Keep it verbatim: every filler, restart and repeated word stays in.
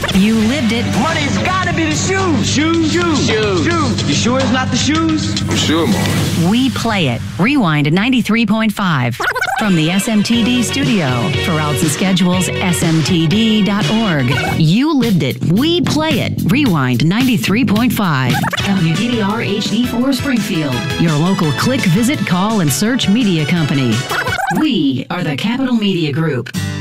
You lived it. Money's gotta be the shoes. Shoes, shoes, shoes. Shoes. You sure it's not the shoes? I'm sure, Mom. We play it. Rewind ninety-three point five. From the S M T D studio. For routes and schedules, S M T D dot org. You lived it. We play it. Rewind ninety-three point five. W D B R H D four Springfield. Your local click, visit, call, and search media company. We are the Capital Media Group.